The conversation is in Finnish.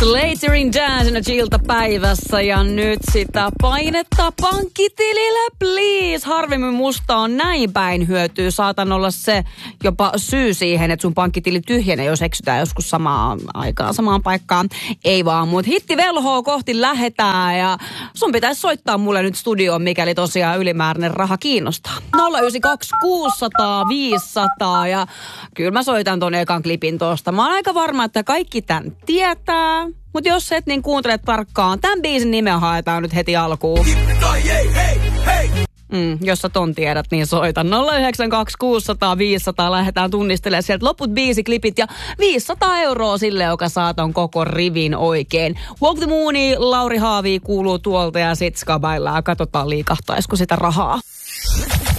Latering Dance iltapäivässä ja nyt sitä painetta pankkitilille, please. Harvemmin musta on näin päin hyötyä. Saatan olla se jopa syy siihen, että sun pankkitili tyhjenee, jos eksytään joskus samaan aikaan, samaan paikkaan. Ei vaan, mutta hitti velhoa kohti lähetään ja sun pitäisi soittaa mulle nyt studioon, mikäli tosiaan ylimääräinen raha kiinnostaa. 092 600 500 ja kyllä mä soitan ton ekan klipin tosta. Mä oon aika varma, että kaikki tän tietää. Mutta jos et, niin kuuntele tarkkaan. Tämän biisin nimeä haetaan nyt heti alkuun. Jos sä ton tiedät, niin soita. 092 600 500. Lähdetään tunnistelemaan sieltä loput biisiklipit ja 500 € sille, joka saa ton koko rivin oikein. Walk the Mooni, Lauri Haavi kuuluu tuolta ja sit skabaillaan. Katsotaan liikahtaisiko sitä rahaa.